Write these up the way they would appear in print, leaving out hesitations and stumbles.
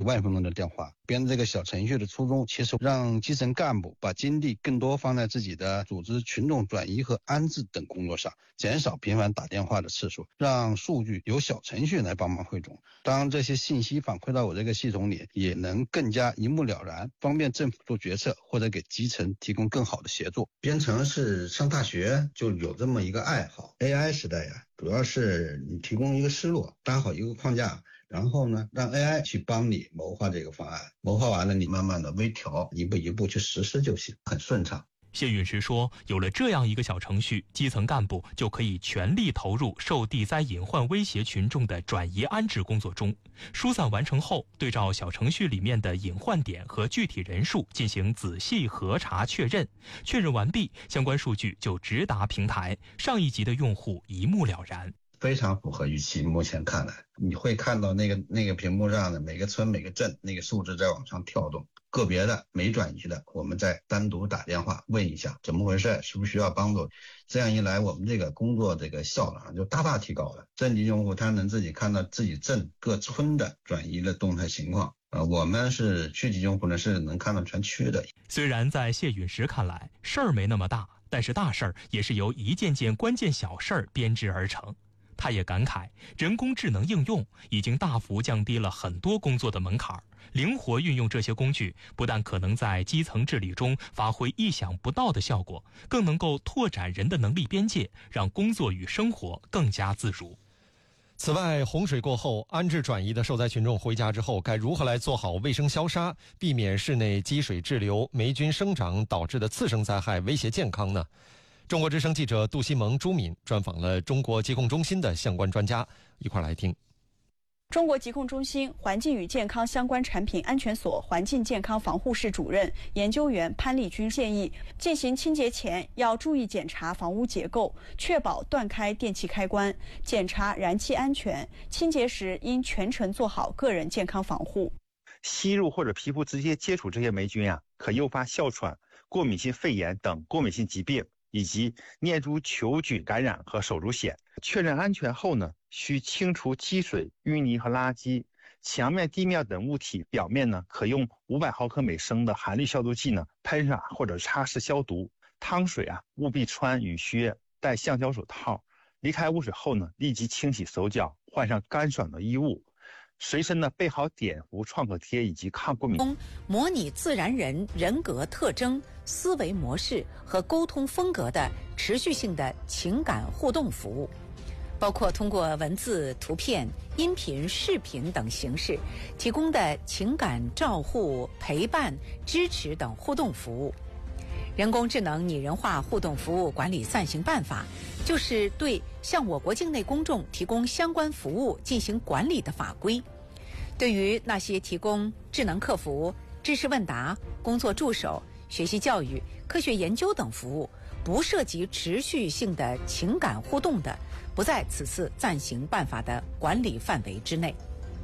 万分钟的电话。编这个小程序的初衷，其实让基层干部把精力更多放在自己的组织群众转移和安置等工作上，减少频繁打电话的次数，让数据由小程序来帮忙汇总。当这些信息反馈到我这个系统里，也能更加一目了然，方便政府做决策或者给基层提供更好的协作。编程是上大学就有这么一个爱好， AI 时代呀，主要是你提供一个思路，搭好一个框架，然后呢，让 AI 去帮你谋划这个方案，谋划完了你慢慢的微调，一步一步去实施就行，很顺畅。 谢陨石说，有了这样一个小程序，基层干部就可以全力投入受地灾隐患威胁群众的转移安置工作中。疏散完成后，对照小程序里面的隐患点和具体人数进行仔细核查确认，确认完毕，相关数据就直达平台，上一级的用户一目了然。 非常符合预期，目前看来，你会看到那个屏幕上的每个村每个镇那个数字在往上跳动，个别的没转移的，我们再单独打电话问一下怎么回事，需不需要帮助。这样一来，我们这个工作这个效率就大大提高了。镇级用户他能自己看到自己镇各村的转移的动态情况，我们是区级用户呢是能看到全区的。 虽然在谢陨石看来事儿没那么大，但是大事儿也是由一件件关键小事儿编织而成。他也感慨，人工智能应用已经大幅降低了很多工作的门槛，灵活运用这些工具，不但可能在基层治理中发挥意想不到的效果，更能够拓展人的能力边界，让工作与生活更加自如。 此外，洪水过后，安置转移的受灾群众回家之后，该如何来做好卫生消杀，避免室内积水滞留、霉菌生长导致的次生灾害威胁健康呢？中国之声记者杜西蒙、朱敏专访了中国疾控中心的相关专家，一块来听。 中国疾控中心环境与健康相关产品安全所环境健康防护室主任研究员潘丽君建议，进行清洁前要注意检查房屋结构，确保断开电气开关，检查燃气安全。清洁时应全程做好个人健康防护。 吸入或者皮肤直接接触这些霉菌可诱发哮喘、过敏性肺炎等过敏性疾病，以及念珠球菌感染和手足癣。确认安全后呢，需清除积水、淤泥和垃圾。墙面、地面等物体表面呢，可用500毫克每升的含氯消毒剂呢喷洒或者擦拭消毒。汤水务必穿雨靴，戴橡胶手套。离开污水后呢，立即清洗手脚，换上干爽的衣物。随身呢备好碘伏、创可贴以及抗过敏。 模拟自然人人格特征、思维模式和沟通风格的持续性的情感互动服务，包括通过文字、图片、音频、视频等形式提供的情感照护、陪伴、支持等互动服务。人工智能拟人化互动服务管理暂行办法就是对向我国境内公众提供相关服务进行管理的法规。对于那些提供智能客服、知识问答、工作助手、学习教育、科学研究等服务，不涉及持续性的情感互动的，不在此次暂行办法的管理范围之内。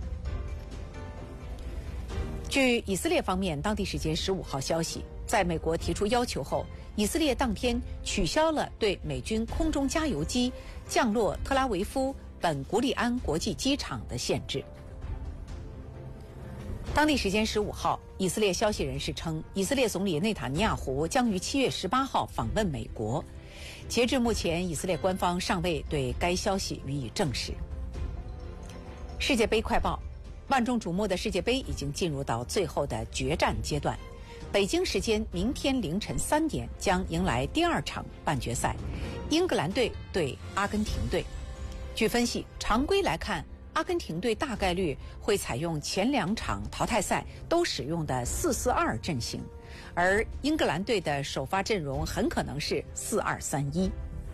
据以色列方面当地时间15号消息，在美国提出要求后，以色列当天取消了对美军空中加油机降落特拉维夫本古里安国际机场的限制。当地时间15号，以色列消息人士称，以色列总理内塔尼亚胡将于7月18号访问美国。截至目前，以色列官方尚未对该消息予以证实。世界杯快报：万众瞩目的世界杯已经进入到最后的决战阶段。北京时间明天凌晨3点将迎来第2场半决赛，英格兰队对阿根廷队。据分析，常规来看，阿根廷队大概率会采用前2场淘汰赛都使用的4-4-2阵型，而英格兰队的首发阵容很可能是4-2-3-1。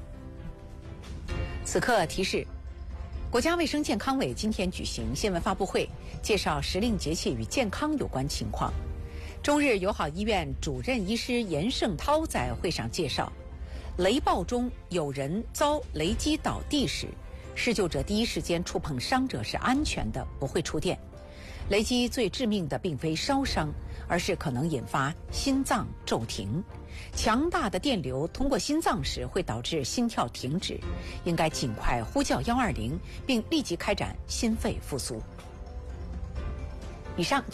此刻提示，国家卫生健康委今天举行新闻发布会，介绍时令节气与健康有关情况。中日友好医院主任医师严胜涛在会上介绍，雷暴中有人遭雷击倒地时，施救者第一时间触碰伤者是安全的，不会触电。雷击最致命的并非烧伤，而是可能引发心脏骤停。强大的电流通过心脏时会导致心跳停止，应该尽快呼叫120，并立即开展心肺复苏。以上